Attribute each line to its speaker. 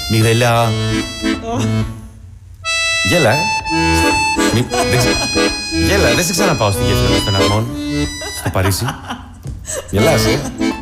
Speaker 1: Μιρέλα. Γέλα, Γέλα, δεν σε ξαναπάω στη γέφυρα των Στεναρμών. Στο Παρίσι. Γελάς,